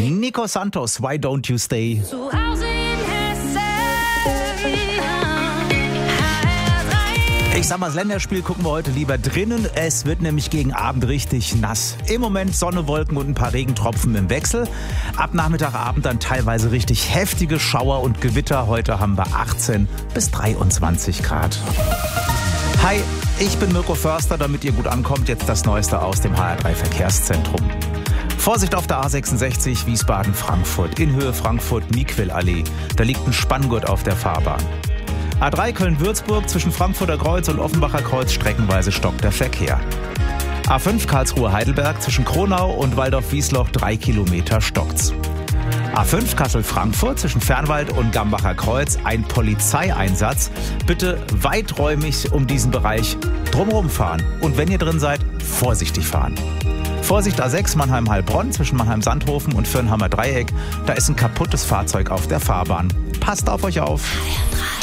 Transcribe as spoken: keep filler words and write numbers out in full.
Nico Santos, Why Don't You Stay? Zu Hause in Hessen. Ich sag mal, das Länderspiel gucken wir heute lieber drinnen. Es wird nämlich gegen Abend richtig nass. Im Moment Sonne, Wolken und ein paar Regentropfen im Wechsel. Ab Nachmittagabend dann teilweise richtig heftige Schauer und Gewitter. Heute haben wir achtzehn bis dreiundzwanzig Grad. Hi, ich bin Mirko Förster. Damit ihr gut ankommt, jetzt das Neueste aus dem H R drei Verkehrszentrum. Vorsicht auf der A sechsundsechzig Wiesbaden-Frankfurt. In Höhe Frankfurt-Miquel-Allee. Da liegt ein Spanngurt auf der Fahrbahn. A drei Köln-Würzburg zwischen Frankfurter Kreuz und Offenbacher Kreuz streckenweise stockt der Verkehr. A fünf Karlsruhe-Heidelberg zwischen Kronau und Waldorf-Wiesloch drei Kilometer stockt's. A fünf Kassel-Frankfurt zwischen Fernwald und Gambacher Kreuz ein Polizeieinsatz. Bitte weiträumig um diesen Bereich drumherum fahren. Und wenn ihr drin seid, vorsichtig fahren. Vorsicht A sechs Mannheim-Heilbronn zwischen Mannheim-Sandhofen und Fürnhammer Dreieck. Da ist ein kaputtes Fahrzeug auf der Fahrbahn. Passt auf euch auf.